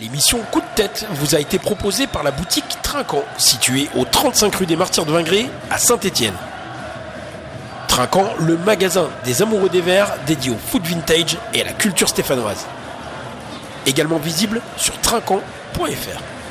L'émission Coup de tête vous a été proposée par la boutique Trinquant, située au 35 rue des Martyrs de Vingré à Saint-Étienne. Trinquant, le magasin des amoureux des verres dédié au food vintage et à la culture stéphanoise. Également visible sur trinquant.fr.